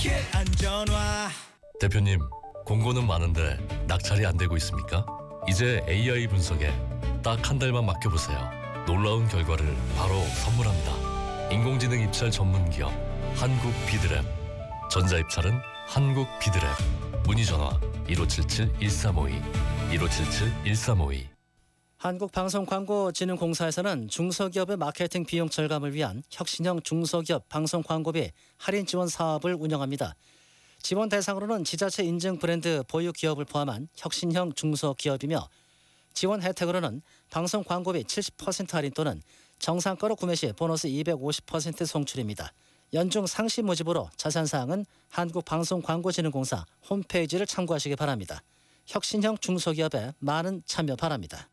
대표님, 공고는 많은데 낙찰이 안 되고 있습니까? 이제 AI 분석에 딱 한 달만 맡겨보세요. 놀라운 결과를 바로 선물합니다. 인공지능 입찰 전문 기업 한국 비드랩. 전자입찰은 한국 비드랩. 문의 전화 1577-1352 1577-1352. 한국방송광고진흥공사에서는 중소기업의 마케팅 비용 절감을 위한 혁신형 중소기업 방송 광고비 할인 지원 사업을 운영합니다. 지원 대상으로는 지자체 인증 브랜드 보유 기업을 포함한 혁신형 중소기업이며 지원 혜택으로는 방송 광고비 70% 할인 또는 정상가로 구매 시 보너스 250% 송출입니다. 연중 상시 모집으로 자세한 사항은 한국방송광고진흥공사 홈페이지를 참고하시기 바랍니다. 혁신형 중소기업에 많은 참여 바랍니다.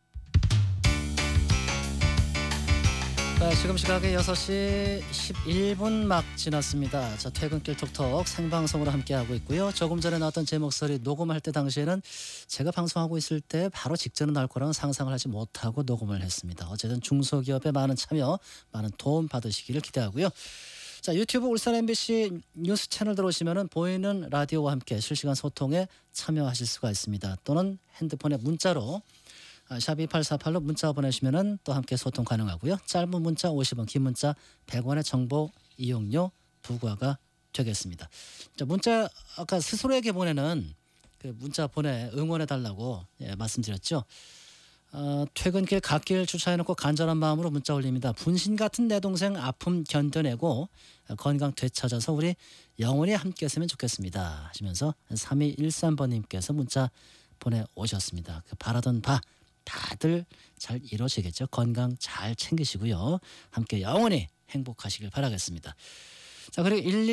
지금 시각이 6시 11분 막 지났습니다. 자, 퇴근길 톡톡 생방송으로 함께하고 있고요. 조금 전에 나왔던 제 목소리 녹음할 때 당시에는 제가 방송하고 있을 때 바로 직전에 나올 거라는 상상을 하지 못하고 녹음을 했습니다. 어쨌든 중소기업에 많은 참여, 많은 도움 받으시기를 기대하고요. 자, 유튜브 울산 MBC 뉴스 채널 들어오시면 보이는 라디오와 함께 실시간 소통에 참여하실 수가 있습니다. 또는 핸드폰에 문자로 샵 2848로 문자 보내시면 또 함께 소통 가능하고요. 짧은 문자 50원, 긴 문자 100원의 정보 이용료 부과가 되겠습니다. 자, 문자 아까 스스로에게 보내는 그 문자 보내 응원해달라고 말씀드렸죠. 퇴근길 갓길 주차해놓고 간절한 마음으로 문자 올립니다. 분신 같은 내 동생 아픔 견뎌내고 건강 되찾아서 우리 영원히 함께 했으면 좋겠습니다 하시면서 3213번님께서 문자 보내오셨습니다. 그 바라던 바 다들 잘 이루어지겠죠. 건강 잘 챙기시고요. 함께 영원히 행복하시길 바라겠습니다. 자, 그리고